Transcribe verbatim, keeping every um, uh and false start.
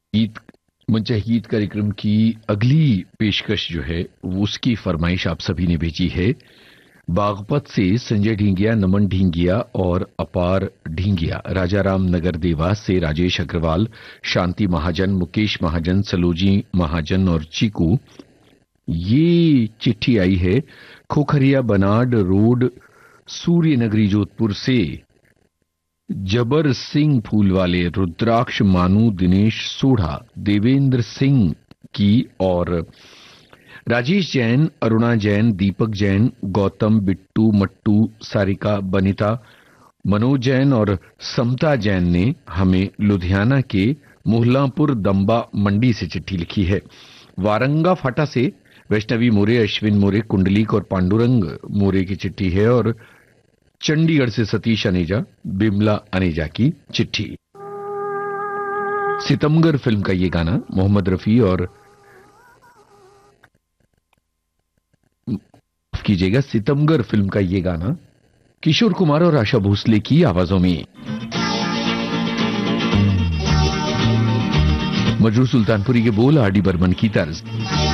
ईद मंचा ईद कार्यक्रम की अगली पेशकश जो है वो उसकी फरमाइश आप सभी ने भेजी है। बागपत से संजय ढींगिया, नमन ढींगिया और अपार ढींगिया, राजाराम नगर देवास से राजेश अग्रवाल, शांति महाजन, मुकेश महाजन, सलोजी महाजन और चीकू। ये चिट्ठी आई है खोखरिया बनाड रोड, सूर्य नगरी, जोधपुर से जबर सिंह फूलवाले, रुद्राक्ष मानू, दिनेश सोढ़ा, देवेंद्र सिंह की और राजेश जैन, अरुणा जैन, दीपक जैन, गौतम, बिट्टू, मट्टू, सारिका, बनिता, मनोज जैन और समता जैन ने हमें लुधियाना के मोहलापुर दंबा मंडी से चिट्ठी लिखी है। वारंगा फाटा से वैष्णवी मोरे, अश्विन मोरे, कुंडलीक और पांडुरंग मोरे की चिट्ठी है और चंडीगढ़ से सतीश अनेजा, बिमला अनेजा की चिट्ठी। सितमगर फिल्म का ये गाना मोहम्मद रफी और कीजिएगा सितमगर फिल्म का ये गाना किशोर कुमार और आशा भोसले की आवाजों में। मजरूर सुल्तानपुरी के बोल, आर डी बर्मन की तर्ज।